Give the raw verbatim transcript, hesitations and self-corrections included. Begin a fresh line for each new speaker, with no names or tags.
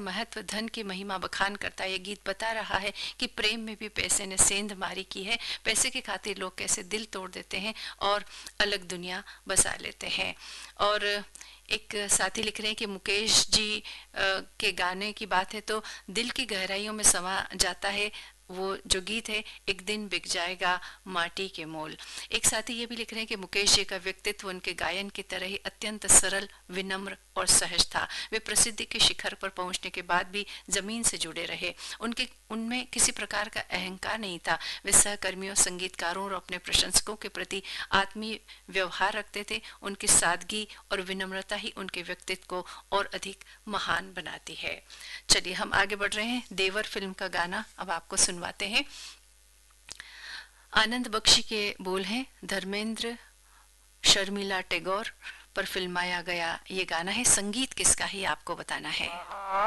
महत्व, धन की महिमा बखान करता है। ये गीत बता रहा है कि प्रेम में भी पैसे ने सेंध मारी की है। पैसे के खातिर लोग कैसे दिल तोड़ देते हैं और अलग दुनिया बसा लेते हैं। और एक साथी लिख रहे हैं कि मुकेश जी अ, के गाने की बात है तो दिल की गहराइयों में समा जाता है वो जो गीत है, एक दिन बिक जाएगा माटी के मोल। एक साथी ये भी लिख रहे हैं कि मुकेश जी का व्यक्तित्व उनके गायन की तरह ही अत्यंत सरल, विनम्र और सहज था। वे प्रसिद्धि के शिखर पर पहुंचने के बाद भी जमीन से जुड़े रहे। उनके उनमें किसी प्रकार का अहंकार नहीं था। वे सहकर्मियों, संगीतकारों और अपने प्रशंसकों के प्रति आत्मीय व्यवहार रखते थे। उनकी सादगी और विनम्रता ही उनके व्यक्तित्व को और अधिक महान बनाती है। चलिए हम आगे बढ़ रहे हैं। देवर फिल्म का गाना अब आपको सुनवाते हैं। आनंद बख्शी के बोल हैं, धर्मेंद्र शर्मिला टैगोर पर फिल्माया गया ये गाना है। संगीत किसका ही आपको बताना है।